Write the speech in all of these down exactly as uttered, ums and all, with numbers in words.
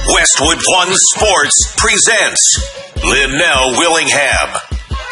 Westwood One Sports presents Linnell Willingham.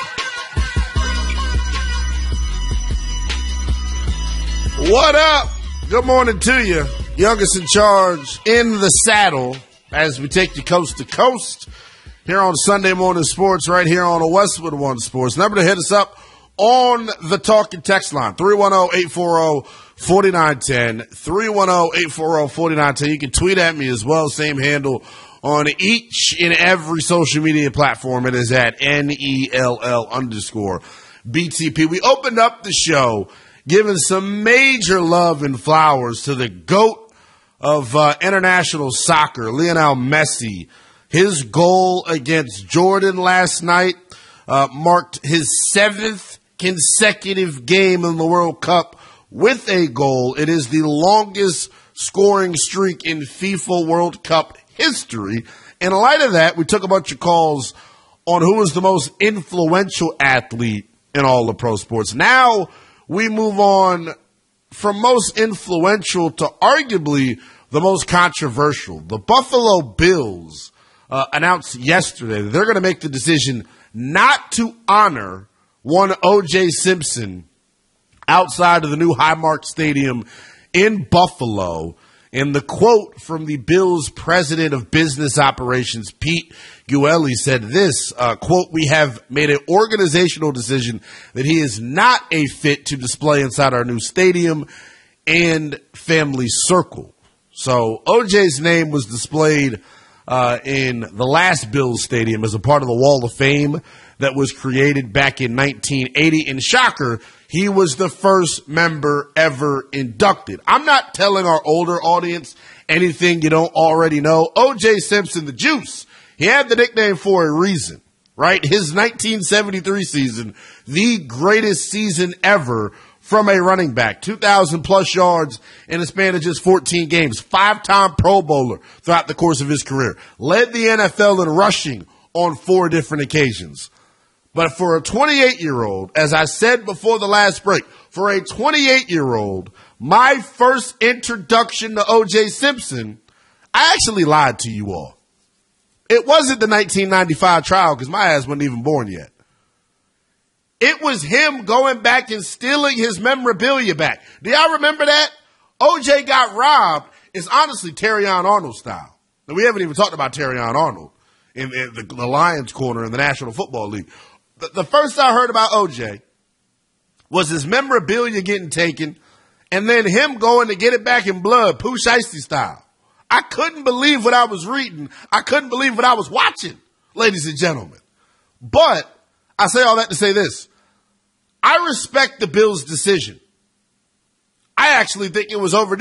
What up? Good morning to you. Youngest in charge in the saddle as we take you coast to coast here on Sunday Morning Sports right here on Westwood One Sports. Number to hit us up on the talking text line, three one zero, eight four zero, four nine one zero, three one zero, eight four zero, four nine one zero. You can tweet at me as well, same handle on each and every social media platform. It is at N E L L underscore B T P. We opened up the show giving some major love and flowers to the GOAT of uh, international soccer, Lionel Messi. His goal against Jordan last night uh, marked his seventh consecutive game in the World Cup with a goal. It is the longest scoring streak in FIFA World Cup history. In light of that, we took a bunch of calls on who was the most influential athlete in all of pro sports. Now we move on from most influential to arguably the most controversial. The Buffalo Bills uh, announced yesterday that they're going to make the decision not to honor one O J Simpson outside of the new Highmark Stadium in Buffalo. And the quote from the Bills' president of business operations, Pete Guelli, said this, uh, quote, "We have made an organizational decision that he is not a fit to display inside our new stadium and family circle." So O J's name was displayed uh, in the last Bills stadium as a part of the Wall of Fame that was created back in nineteen eighty. And shocker, he was the first member ever inducted. I'm not telling our older audience anything you don't already know. O J Simpson, the Juice, he had the nickname for a reason, right? His nineteen seventy-three season, the greatest season ever from a running back. two thousand plus yards in a span of just fourteen games. Five-time Pro Bowler throughout the course of his career. Led the N F L in rushing on four different occasions. But for a twenty-eight-year-old, as I said before the last break, for a twenty-eight-year-old, my first introduction to O J Simpson, I actually lied to you all. It wasn't the nineteen ninety-five trial because my ass wasn't even born yet. It was him going back and stealing his memorabilia back. Do y'all remember that? O J got robbed. It's honestly Terrion Arnold style. And we haven't even talked about Terrion Arnold in, in the, the Lions corner in the National Football League. The, the first I heard about O J was his memorabilia getting taken and then him going to get it back in blood, Pooh Shiesty style. I couldn't believe what I was reading. I couldn't believe what I was watching, ladies and gentlemen. But I say all that to say this. I respect the Bills' decision. I actually think it was overdue.